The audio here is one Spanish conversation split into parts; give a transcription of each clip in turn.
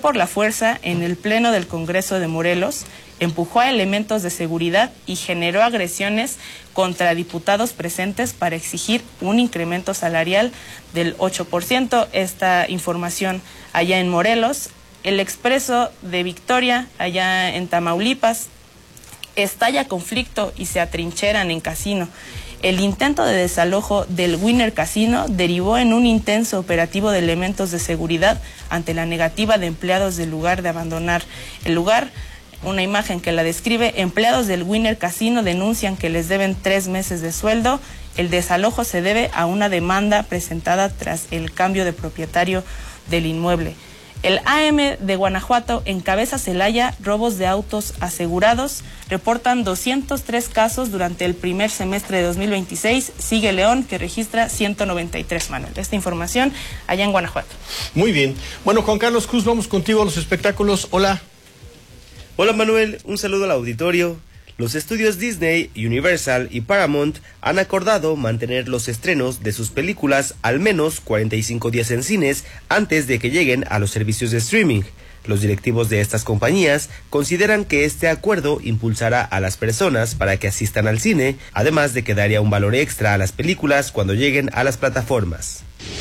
por la fuerza en el Pleno del Congreso de Morelos, empujó a elementos de seguridad y generó agresiones contra diputados presentes para exigir un incremento salarial del 8%. Esta información allá en Morelos. El Expreso de Victoria, allá en Tamaulipas, estalla conflicto y se atrincheran en casino. El intento de desalojo del Winner Casino derivó en un intenso operativo de elementos de seguridad ante la negativa de empleados del lugar de abandonar el lugar. Una imagen que la describe: empleados del Winner Casino denuncian que les deben 3 meses de sueldo. El desalojo se debe a una demanda presentada tras el cambio de propietario del inmueble. El AM de Guanajuato encabeza Celaya robos de autos asegurados. Reportan 203 casos durante el primer semestre de 2026. Sigue León, que registra 193, Manuel. Esta información allá en Guanajuato. Muy bien. Bueno, Juan Carlos Cruz, vamos contigo a los espectáculos. Hola. Hola Manuel, un saludo al auditorio. Los estudios Disney, Universal y Paramount han acordado mantener los estrenos de sus películas al menos 45 días en cines antes de que lleguen a los servicios de streaming. Los directivos de estas compañías consideran que este acuerdo impulsará a las personas para que asistan al cine, además de que daría un valor extra a las películas cuando lleguen a las plataformas.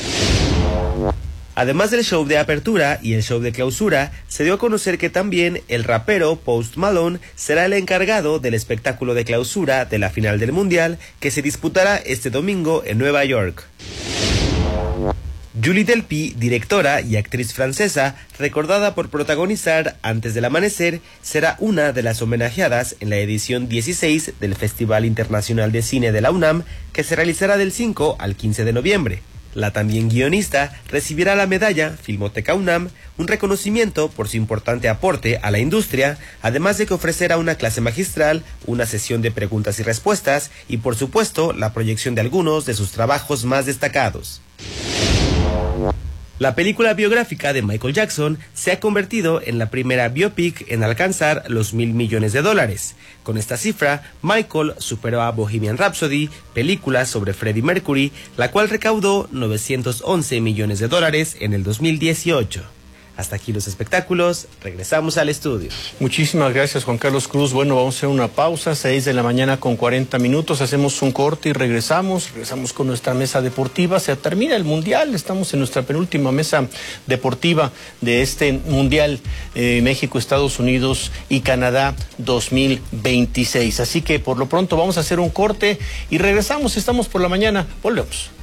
Además del show de apertura y el show de clausura, se dio a conocer que también el rapero Post Malone será el encargado del espectáculo de clausura de la final del Mundial, que se disputará este domingo en Nueva York. Julie Delpy, directora y actriz francesa, recordada por protagonizar Antes del Amanecer, será una de las homenajeadas en la edición 16 del Festival Internacional de Cine de la UNAM, que se realizará del 5 al 15 de noviembre. La también guionista recibirá la medalla Filmoteca UNAM, un reconocimiento por su importante aporte a la industria, además de que ofrecerá una clase magistral, una sesión de preguntas y respuestas y, por supuesto, la proyección de algunos de sus trabajos más destacados. La película biográfica de Michael Jackson se ha convertido en la primera biopic en alcanzar los $1,000 millones. Con esta cifra, Michael superó a Bohemian Rhapsody, película sobre Freddie Mercury, la cual recaudó $911 millones en el 2018. Hasta aquí los espectáculos, regresamos al estudio. Muchísimas gracias, Juan Carlos Cruz. Bueno, vamos a hacer una pausa, 6 de la mañana con 40 minutos, hacemos un corte y regresamos con nuestra mesa deportiva. Se termina el Mundial, estamos en nuestra penúltima mesa deportiva de este Mundial México, Estados Unidos y Canadá 2026. Así que por lo pronto vamos a hacer un corte y regresamos, estamos por la mañana, volvemos.